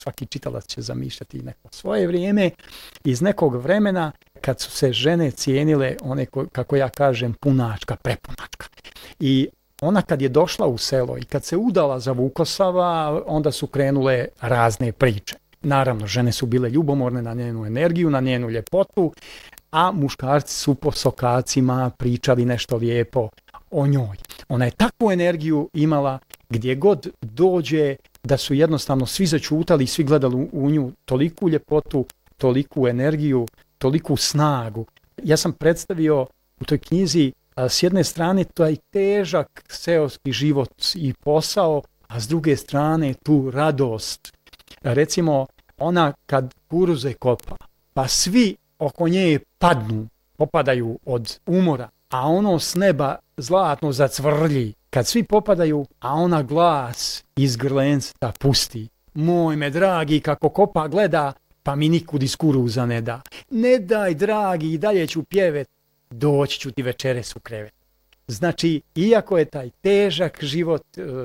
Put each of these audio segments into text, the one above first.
svaki čitalac će zamišljati neko svoje vrijeme, iz nekog vremena kad su se žene cijenile, one kako ja kažem, punačka, prepunačka. I ona kad je došla u selo i kad se udala za Vukosava, onda su krenule razne priče. Naravno, žene su bile ljubomorne na njenu energiju, na njenu ljepotu, a muškarci su po sokacima pričali nešto lijepo o njoj. Ona je takvu energiju imala gdje god dođe da su jednostavno svi začutali i svi gledali u nju, toliku ljepotu, toliku energiju, toliku snagu. Ja sam predstavio u toj knjizi s jedne strane taj težak seoski život i posao, a s druge strane tu radost. Recimo, ona kad kuruze kopa, pa svi oko nje popadaju od umora, a ono s neba zlatno zacvrlji. Kad svi popadaju, a ona glas iz grlenca pusti. Moj me dragi, kako kopa gleda, pa mi nikud iz kuruza ne da. Ne daj, dragi, i dalje ću pjevet, doći ću ti večeres u krevet. Znači, iako je taj težak život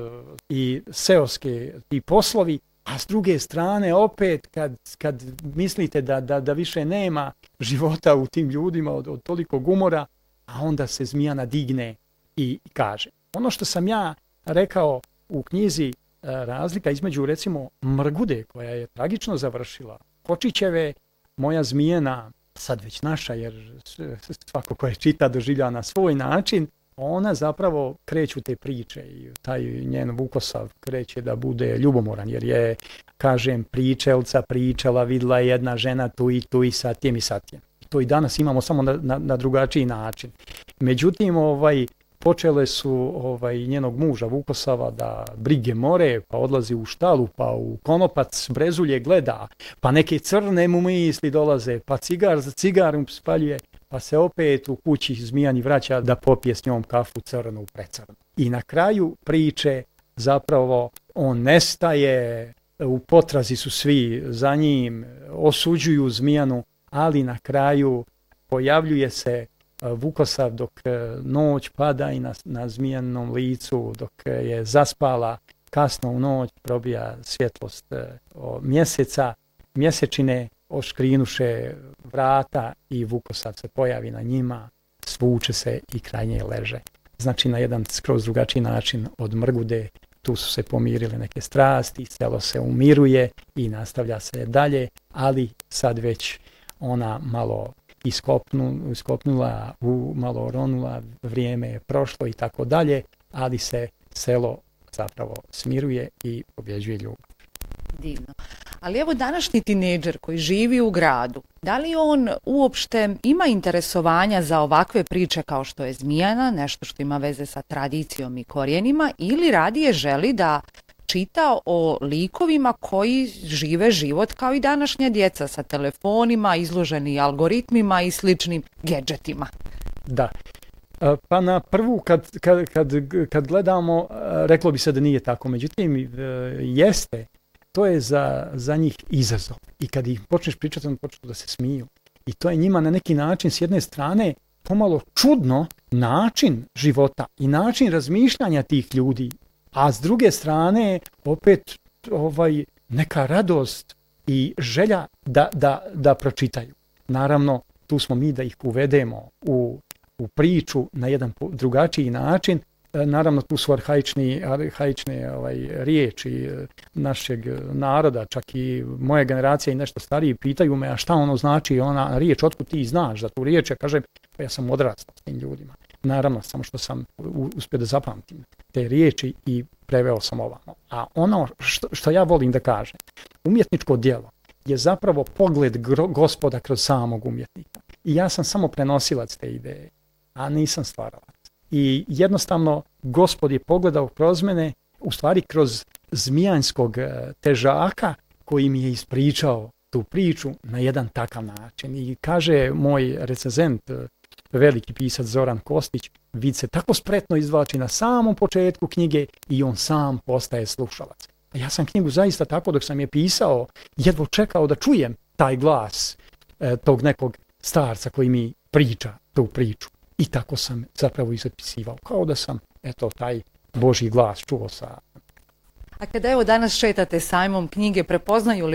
i seoske ti poslovi, a s druge strane opet kad mislite da više nema života u tim ljudima od tolikog umora, a onda se Zmijana digne i kaže. Ono što sam ja rekao u knjizi, razlika između recimo Mrgude koja je tragično završila, Kočićeve, moja Zmijana, sad već naša jer svako ko je čita doživlja na svoj način, ona zapravo kreću te priče i taj njen Vukosav kreće da bude ljubomoran jer je, kažem, pričelca pričala, vidjela jedna žena tu i sa tim. To i danas imamo samo na drugačiji način. Međutim, počele su njenog muža Vukosava da brige more, pa odlazi u štalu, pa u konopac brezulje gleda, pa neke crne mu misli dolaze, pa cigar za cigarom spaljuje, pa se opet u kući Zmijani vraća da popije s njom kafu crnu precrnu. I na kraju priče zapravo on nestaje, u potrazi su svi za njim, osuđuju Zmijanu, ali na kraju pojavljuje se Vukosav dok noć pada i na Zmijanom licu, dok je zaspala, kasno u noć probija svjetlost mjeseca, mjesečine oškrinuše vrata i Vukosav se pojavi na njima, svuče se i kraj nje leže. Znači na jedan skroz drugačiji način od Mrgude, tu su se pomirile neke strasti, selo se umiruje i nastavlja se dalje, ali sad već ona malo iskopnula, malo oronula, vrijeme je prošlo i tako dalje, ali se selo zapravo smiruje i pobjeđuje ljubav. Divno. Ali evo današnji tinejdžer koji živi u gradu, da li on uopšte ima interesovanja za ovakve priče kao što je Zmijana, nešto što ima veze sa tradicijom i korijenima, ili radije želi da čita o likovima koji žive život kao i današnja djeca sa telefonima, izloženi algoritmima i sličnim gadgetima? Da. Pa na prvu kad gledamo, reklo bi se da nije tako. Međutim, jeste. To je za njih izazov. I kad ih počneš pričati, on počnu da se smiju. I to je njima na neki način, s jedne strane, pomalo čudno način života i način razmišljanja tih ljudi. A s druge strane, opet neka radost i želja da pročitaju. Naravno, tu smo mi da ih uvedemo u priču na jedan drugačiji način. Naravno, tu su arhaične riječi našeg naroda, čak i moje generacije i nešto stariji pitaju me, a šta ono znači ona riječ, otkud ti znaš za tu riječ? Ja kažem, pa ja sam odrastao s tim ljudima. Naravno, samo što sam uspio da zapamtim te riječi i preveo sam ovamo. A ono što ja volim da kažem, umjetničko djelo je zapravo pogled Gospoda kroz samog umjetnika. I ja sam samo prenosilac te ideje, a nisam stvaralac. I jednostavno Gospod je pogledao kroz mene, u stvari kroz zmijanskog težaka koji mi je ispričao tu priču na jedan takav način. I kaže moj recenzent, veliki pisac Zoran Kostić, vid se tako spretno izvlači na samom početku knjige i on sam postaje slušalac. A ja sam knjigu zaista tako dok sam je pisao, jedva čekao da čujem taj glas tog nekog starca koji mi priča tu priču. I tako sam zapravo i zapisivao, kao da sam taj Božji glas čuo sa... A kada evo danas šetate sajmom knjige, prepoznaju li